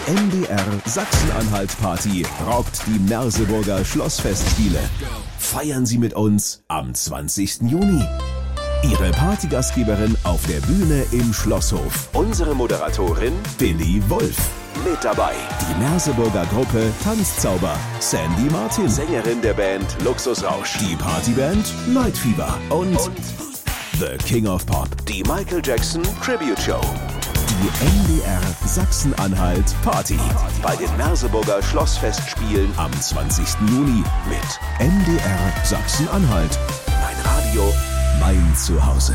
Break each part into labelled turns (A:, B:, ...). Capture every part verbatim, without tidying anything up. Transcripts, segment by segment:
A: M D R Sachsen-Anhalt-Party rockt die Merseburger Schlossfestspiele. Feiern Sie mit uns am zwanzigsten Juni. Ihre Partygastgeberin auf der Bühne im Schlosshof. Unsere Moderatorin Billy Wolf. Mit dabei die Merseburger Gruppe Tanzzauber. Sandy Martin, Sängerin der Band Luxusrausch. Die Partyband Night Fever. Und, und The King of Pop, die Michael Jackson Tribute Show. Die M D R Sachsen-Anhalt Party bei den Merseburger Schlossfestspielen am zwanzigsten Juni mit M D R Sachsen-Anhalt. Mein Radio, mein Zuhause.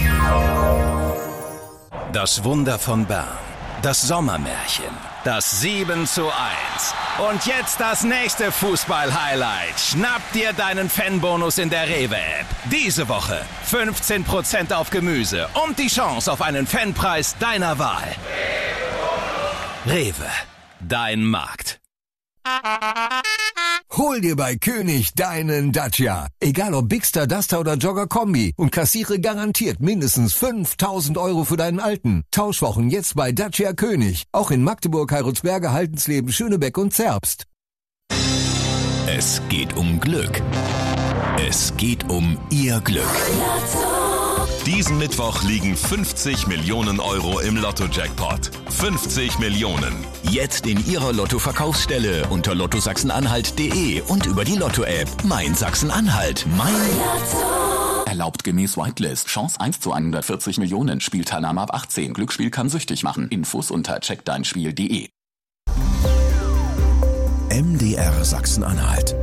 B: Das Wunder von Bern, das Sommermärchen, das sieben zu eins. Und jetzt das nächste Fußball-Highlight. Schnapp dir deinen Fanbonus in der Rewe-App. Diese Woche fünfzehn Prozent auf Gemüse und die Chance auf einen Fanpreis deiner Wahl. Rewe, dein Markt.
C: Hol dir bei König deinen Dacia. Egal ob Bigster, Duster oder Jogger Kombi. Und kassiere garantiert mindestens fünftausend Euro für deinen alten. Tauschwochen jetzt bei Dacia König. Auch in Magdeburg, Heilsberg, Haltensleben, Schönebeck und Zerbst.
B: Es geht um Glück. Es geht um Ihr Glück.
D: Diesen Mittwoch liegen fünfzig Millionen Euro im Lotto-Jackpot. fünfzig Millionen.
B: Jetzt in Ihrer Lotto-Verkaufsstelle unter lotto sachsen-anhalt punkt de und über die Lotto-App. Mein Sachsen-Anhalt. Mein Lotto.
E: Erlaubt gemäß Whitelist. Chance eins zu hundertvierzig Millionen. Spielteilnahme ab achtzehn. Glücksspiel kann süchtig machen. Infos unter check dein spiel punkt de.
A: M D R Sachsen-Anhalt.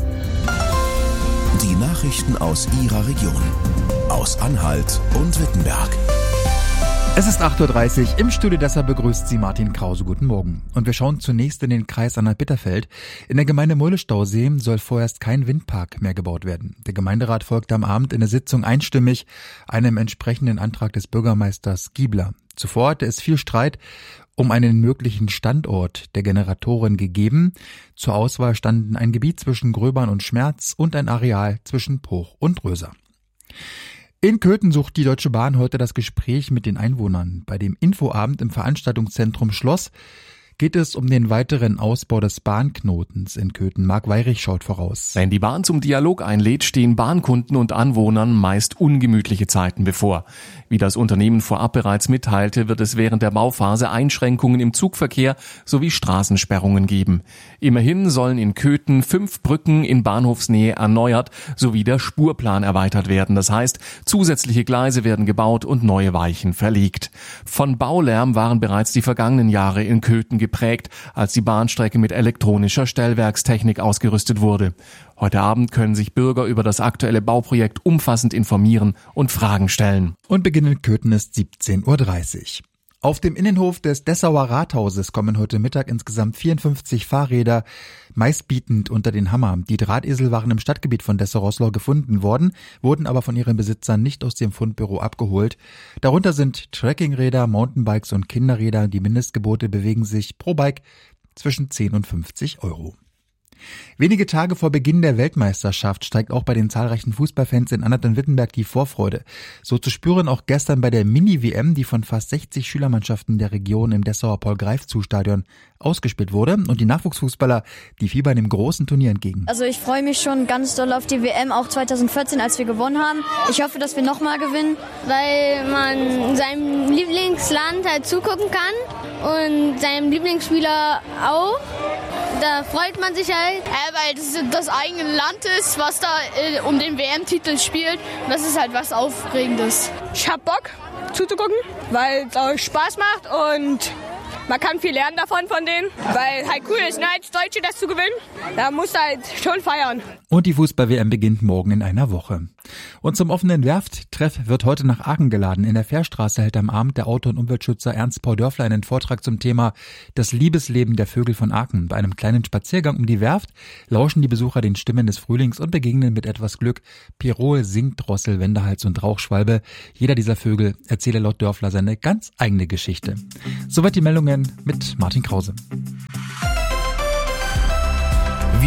A: Die Nachrichten aus Ihrer Region. Aus Anhalt und Wittenberg.
F: Es ist acht Uhr dreißig, im Studio Dessau begrüßt Sie Martin Krause. Guten Morgen. Und wir schauen zunächst in den Kreis Anhalt-Bitterfeld. In der Gemeinde Mohlestausee soll vorerst kein Windpark mehr gebaut werden. Der Gemeinderat folgte am Abend in der Sitzung einstimmig einem entsprechenden Antrag des Bürgermeisters Giebler. Zuvor hatte es viel Streit um einen möglichen Standort der Generatoren gegeben. Zur Auswahl standen ein Gebiet zwischen Gröbern und Schmerz und ein Areal zwischen Bruch und Röser. In Köthen sucht die Deutsche Bahn heute das Gespräch mit den Einwohnern. Bei dem Infoabend im Veranstaltungszentrum Schloss geht es um den weiteren Ausbau des Bahnknotens in Köthen. Marc Weirich schaut voraus.
G: Wenn die Bahn zum Dialog einlädt, stehen Bahnkunden und Anwohnern meist ungemütliche Zeiten bevor. Wie das Unternehmen vorab bereits mitteilte, wird es während der Bauphase Einschränkungen im Zugverkehr sowie Straßensperrungen geben. Immerhin sollen in Köthen fünf Brücken in Bahnhofsnähe erneuert sowie der Spurplan erweitert werden. Das heißt, zusätzliche Gleise werden gebaut und neue Weichen verlegt. Von Baulärm waren bereits die vergangenen Jahre in Köthen geprägt, als die Bahnstrecke mit elektronischer Stellwerkstechnik ausgerüstet wurde. Heute Abend können sich Bürger über das aktuelle Bauprojekt umfassend informieren und Fragen stellen.
F: Und Beginn in Köthen ist siebzehn Uhr dreißig. Auf dem Innenhof des Dessauer Rathauses kommen heute Mittag insgesamt vierundfünfzig Fahrräder meistbietend unter den Hammer. Die Drahtesel waren im Stadtgebiet von Dessau-Roßlau gefunden worden, wurden aber von ihren Besitzern nicht aus dem Fundbüro abgeholt. Darunter sind Trekkingräder, Mountainbikes und Kinderräder. Die Mindestgebote bewegen sich pro Bike zwischen zehn und fünfzig Euro. Wenige Tage vor Beginn der Weltmeisterschaft steigt auch bei den zahlreichen Fußballfans in Anhalt und Wittenberg die Vorfreude. So zu spüren auch gestern bei der Mini-W M, die von fast sechzig Schülermannschaften der Region im Dessauer Paul-Greifzu-Stadion ausgespielt wurde. Und die Nachwuchsfußballer, die fiebern dem großen Turnier entgegen.
H: Also ich freue mich schon ganz doll auf die W M, auch zweitausendvierzehn, als wir gewonnen haben. Ich hoffe, dass wir nochmal gewinnen.
I: Weil man seinem Lieblingsland halt zugucken kann und seinem Lieblingsspieler auch. Da freut man sich halt.
J: Ja, weil das das eigene Land ist, was da äh, um den W M-Titel spielt. Und das ist halt was Aufregendes.
K: Ich hab Bock zuzugucken, weil es auch Spaß macht und man kann viel lernen davon von denen, weil halt cool ist, ne, als Deutsche das zu gewinnen. Da musst du halt schon feiern.
F: Und die Fußball-W M beginnt morgen in einer Woche. Und zum offenen Werft-Treff wird heute nach Aachen geladen. In der Fährstraße hält am Abend der Autor und Umweltschützer Ernst Paul Dörfler einen Vortrag zum Thema das Liebesleben der Vögel von Aachen. Bei einem kleinen Spaziergang um die Werft lauschen die Besucher den Stimmen des Frühlings und begegnen mit etwas Glück Pirol, Singdrossel, Wendehals und Rauchschwalbe. Jeder dieser Vögel erzähle laut Dörfler seine ganz eigene Geschichte. Soweit die Meldungen mit Martin Krause.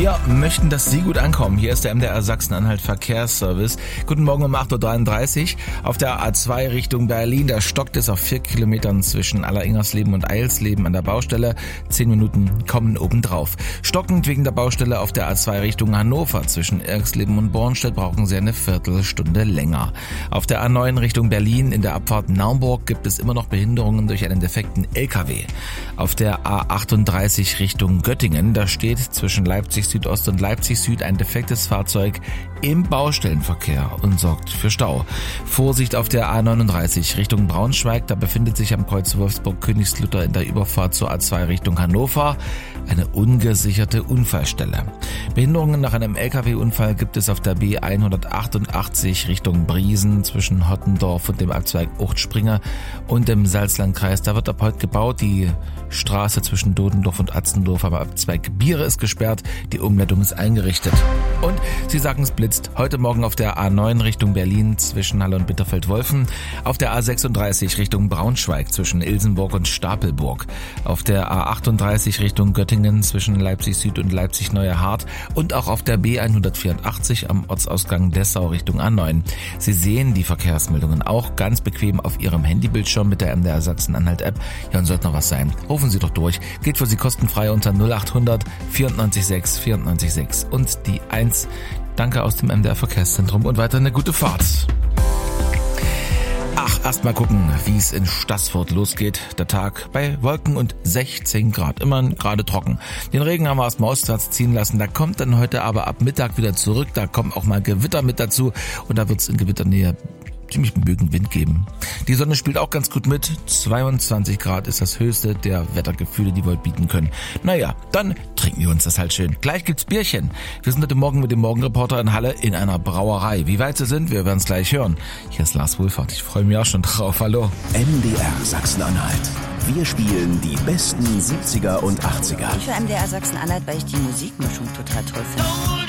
L: Wir möchten, dass Sie gut ankommen. Hier ist der M D R Sachsen-Anhalt Verkehrsservice. Guten Morgen um acht Uhr dreiunddreißig. Auf der A zwei Richtung Berlin, da stockt es auf vier Kilometern zwischen Alleringersleben und Eilsleben an der Baustelle. Zehn Minuten kommen obendrauf. Stockend wegen der Baustelle auf der A zwei Richtung Hannover. Zwischen Irxleben und Bornstedt brauchen Sie eine Viertelstunde länger. Auf der A neun Richtung Berlin in der Abfahrt Naumburg gibt es immer noch Behinderungen durch einen defekten L K W. Auf der A achtunddreißig Richtung Göttingen, da steht zwischen Leipzig Südost und Leipzig Süd ein defektes Fahrzeug im Baustellenverkehr und sorgt für Stau. Vorsicht auf der A neununddreißig Richtung Braunschweig, da befindet sich am Kreuz Wolfsburg-Königslutter in der Überfahrt zur A zwei Richtung Hannover eine ungesicherte Unfallstelle. Behinderungen nach einem L K W-Unfall gibt es auf der B hundertachtundachtzig Richtung Briesen zwischen Hottendorf und dem Abzweig Uchtspringe und im Salzlandkreis. Da wird ab heute gebaut. Die Straße zwischen Dodendorf und Atzendorf am Abzweig Biere ist gesperrt. Die Umleitung ist eingerichtet. Und Sie sagen, es blitzt. Heute Morgen auf der A neun Richtung Berlin zwischen Halle und Bitterfeld-Wolfen. Auf der A sechsunddreißig Richtung Braunschweig zwischen Ilsenburg und Stapelburg. Auf der A achtunddreißig Richtung Göttingen zwischen Leipzig Süd und Leipzig Neue Hart. Und auch auf der B hundertvierundachtzig am Ortsausgang Dessau Richtung A neun. Sie sehen die Verkehrsmeldungen auch ganz bequem auf Ihrem Handybildschirm mit der M D R Sachsen-Anhalt-App. Ja, und sollte noch was sein, rufen Sie doch durch. Geht für Sie kostenfrei unter null acht hundert vierundneunzig sechs vierundneunzig sechs und die eins. Danke aus dem M D R Verkehrszentrum und weiter eine gute Fahrt. Ach, erst mal gucken, wie es in Staßfurt losgeht. Der Tag bei Wolken und sechzehn Grad. Immerhin gerade trocken. Den Regen haben wir erst mal ostwärts ziehen lassen. Da kommt dann heute aber ab Mittag wieder zurück. Da kommen auch mal Gewitter mit dazu. Und da wird es in Gewitternähe ziemlich bögen Wind geben. Die Sonne spielt auch ganz gut mit. zweiundzwanzig Grad ist das höchste der Wettergefühle, die wir heute bieten können. Naja, dann trinken wir uns das halt schön. Gleich gibt's Bierchen. Wir sind heute Morgen mit dem Morgenreporter in Halle in einer Brauerei. Wie weit sie sind, wir werden es gleich hören. Hier ist Lars Wohlfahrt. Ich freue mich auch schon drauf. Hallo.
A: M D R Sachsen-Anhalt. Wir spielen die besten siebziger und achtziger.
M: Ich höre M D R Sachsen-Anhalt, weil ich die Musikmischung total toll finde.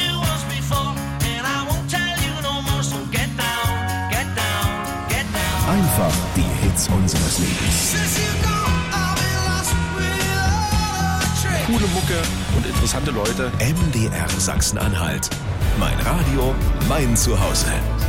A: Einfach die Hits unseres Lebens.
N: Coole Mucke und interessante Leute.
A: M D R Sachsen-Anhalt. Mein Radio, mein Zuhause.